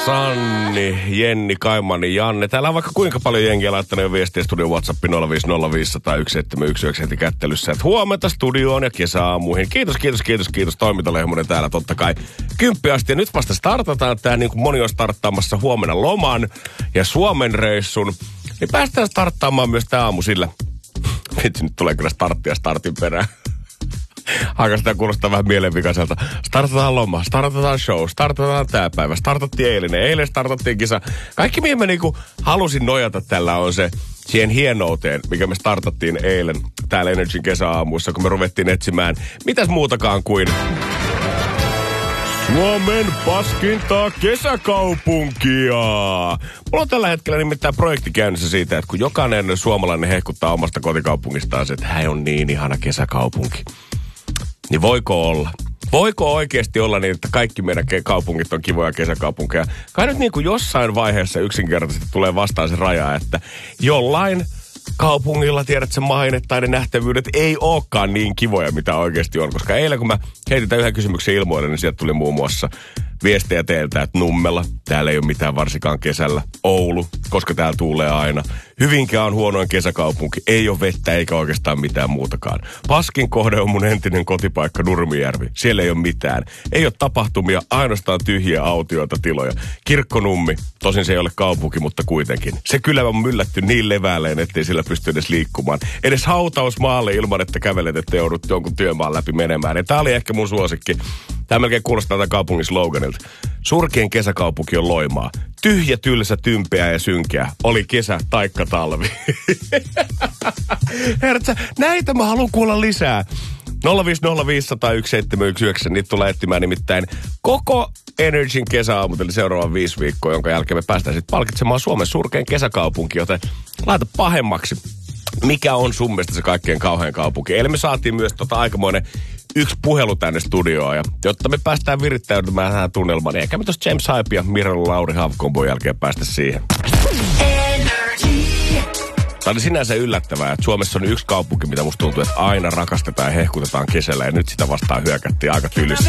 Sanni, Jenni, Kaimani, Janne. Täällä on vaikka kuinka paljon jengiä laittanut jo viestiä studion WhatsAppin 050501719 heti kättelyssä. Että huomenta studioon ja kesäaamuihin. Kiitos. Toimintalehmonen täällä totta kai 10 asti. Ja nyt vasta startataan tää niin kuin moni on starttaamassa huomenna loman ja Suomen reissun. Niin päästään starttaamaan myös tää aamu sillä. Vitsi, nyt tulee kyllä starttia startin perään. Aika sitä kuulostaa vähän mielenvikaiselta. Startataan loma, startataan show, startataan tää päivä, startattiin eilen startattiin kisa. Kaikki mihin mä niinku halusin nojata tällä on se siihen hienouteen, mikä me startattiin eilen täällä Energyn kesäaamuissa, kun me ruvettiin etsimään mitäs muutakaan kuin Suomen paskintaa kesäkaupunkia. Mulla on tällä hetkellä nimittäin projekti käynnissä siitä, että kun jokainen suomalainen hehkuttaa omasta kotikaupungistaan, että hän on niin ihana kesäkaupunki. Niin voiko oikeasti olla niin, että kaikki meidän kaupungit on kivoja kesäkaupunkeja? Kai nyt niin kuin jossain vaiheessa yksinkertaisesti tulee vastaan se raja, että jollain kaupungilla, tiedät sen maine tai ne nähtävyydet ei olekaan niin kivoja, mitä oikeasti on. Koska eilen kun mä heitin tämän yhden kysymyksen ilmoille, niin sieltä tuli muun muassa viestejä teiltä, että Nummela, täällä ei ole mitään varsinkaan kesällä. Oulu, koska täällä tuulee aina. Hyvinkään on huonoin kesäkaupunki. Ei ole vettä eikä oikeastaan mitään muutakaan. Paskin kohde on mun entinen kotipaikka Nurmijärvi. Siellä ei ole mitään. Ei ole tapahtumia, ainoastaan tyhjiä autioita tiloja. Kirkkonummi, tosin se ei ole kaupunki, mutta kuitenkin. Se kylä on myllätty niin levälleen, ettei sillä pysty edes liikkumaan. Edes hautausmaalle ilman, että kävelet, että joudut jonkun työmaan läpi menemään. Ja tää oli ehkä mun suosikki. Tää melkein kuulostaa tämän kaupungin sloganilta. Surkein kesäkaupunki on Loimaa. Tyhjä, tylsä, tympeä ja synkeä. Oli kesä taikka talvi. Hertsä, näitä mä haluan kuulla lisää. 050501719, niitä tulee etsimään nimittäin koko Energyn kesäaamut, eli seuraavan 5 viikkoa, jonka jälkeen me päästään sitten palkitsemaan Suomen surkein kesäkaupunki, joten laita pahemmaksi. Mikä on sun mielestä se kaikkein kauhean kaupunki? Eli me saatiin myös aikamoinen yksi puhelu tänne studioon, ja jotta me päästään virittäytymään tähän tunnelmaan, niin eikä me tuossa James Hype ja Mirella Lauri Havkombon jälkeen päästä siihen. Tämä oli sinänsä yllättävää, että Suomessa on yksi kaupunki, mitä musta tuntuu, että aina rakastetaan ja hehkutetaan kesällä, ja nyt sitä vastaan hyökättiin aika tylysti.